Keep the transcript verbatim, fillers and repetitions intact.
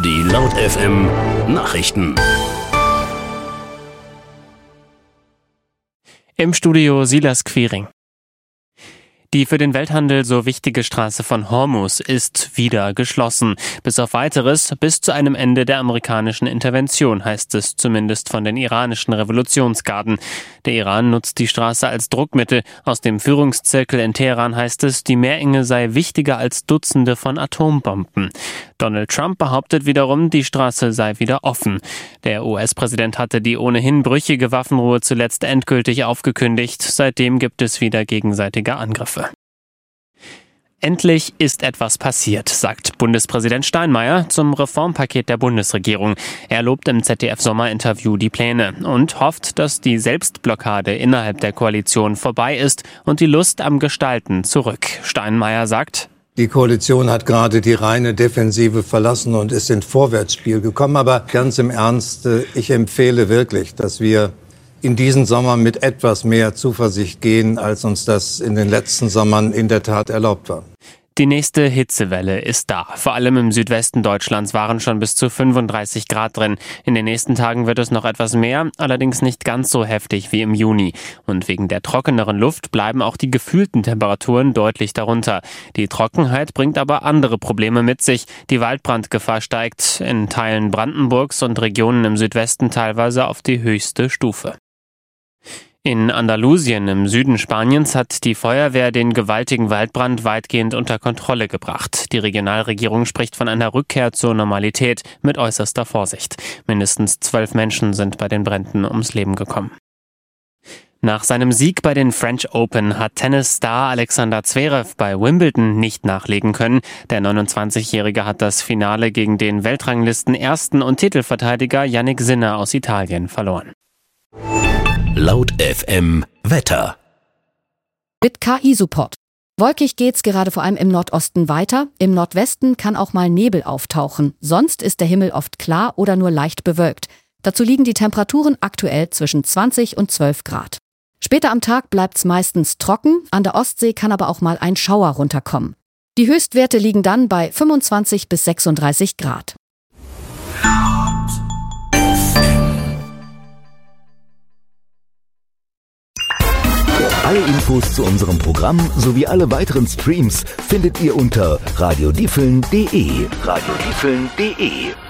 Die Laut F M Nachrichten. Im Studio Silas Quiring. Die für den Welthandel so wichtige Straße von Hormuz ist wieder geschlossen. Bis auf Weiteres, bis zu einem Ende der amerikanischen Intervention, heißt es zumindest von den iranischen Revolutionsgarden. Der Iran nutzt die Straße als Druckmittel. Aus dem Führungszirkel in Teheran heißt es, die Meerenge sei wichtiger als Dutzende von Atombomben. Donald Trump behauptet wiederum, die Straße sei wieder offen. Der U S-Präsident hatte die ohnehin brüchige Waffenruhe zuletzt endgültig aufgekündigt. Seitdem gibt es wieder gegenseitige Angriffe. Endlich ist etwas passiert, sagt Bundespräsident Steinmeier zum Reformpaket der Bundesregierung. Er lobt im Z D F-Sommerinterview die Pläne und hofft, dass die Selbstblockade innerhalb der Koalition vorbei ist und die Lust am Gestalten zurück. Steinmeier sagt: Die Koalition hat gerade die reine Defensive verlassen und ist ins Vorwärtsspiel gekommen. Aber ganz im Ernst, ich empfehle wirklich, dass wir in diesen Sommer mit etwas mehr Zuversicht gehen, als uns das in den letzten Sommern in der Tat erlaubt war. Die nächste Hitzewelle ist da. Vor allem im Südwesten Deutschlands waren schon bis zu fünfunddreißig Grad drin. In den nächsten Tagen wird es noch etwas mehr, allerdings nicht ganz so heftig wie im Juni. Und wegen der trockeneren Luft bleiben auch die gefühlten Temperaturen deutlich darunter. Die Trockenheit bringt aber andere Probleme mit sich. Die Waldbrandgefahr steigt in Teilen Brandenburgs und Regionen im Südwesten teilweise auf die höchste Stufe. In Andalusien im Süden Spaniens hat die Feuerwehr den gewaltigen Waldbrand weitgehend unter Kontrolle gebracht. Die Regionalregierung spricht von einer Rückkehr zur Normalität mit äußerster Vorsicht. Mindestens zwölf Menschen sind bei den Bränden ums Leben gekommen. Nach seinem Sieg bei den French Open hat Tennisstar Alexander Zverev bei Wimbledon nicht nachlegen können. Der neunundzwanzigjährige hat das Finale gegen den Weltranglisten-Ersten und Titelverteidiger Jannik Sinner aus Italien verloren. Laut F M Wetter. Mit K I-Support. Wolkig geht's gerade vor allem im Nordosten weiter. Im Nordwesten kann auch mal Nebel auftauchen. Sonst ist der Himmel oft klar oder nur leicht bewölkt. Dazu liegen die Temperaturen aktuell zwischen zwanzig und zwölf Grad. Später am Tag bleibt's meistens trocken. An der Ostsee kann aber auch mal ein Schauer runterkommen. Die Höchstwerte liegen dann bei fünfundzwanzig bis sechsunddreißig Grad. Alle Infos zu unserem Programm sowie alle weiteren Streams findet ihr unter radiodiefeln punkt de. radiodiefeln punkt de